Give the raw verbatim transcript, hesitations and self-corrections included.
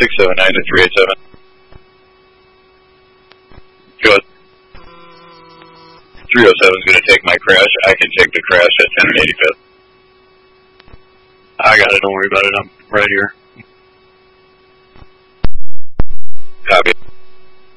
six seven nine to three eight seven. Good. three oh seven is going to take my crash. I can take the crash at ten and eighty-fifth. I got it. Don't worry about it. I'm right here. Copy.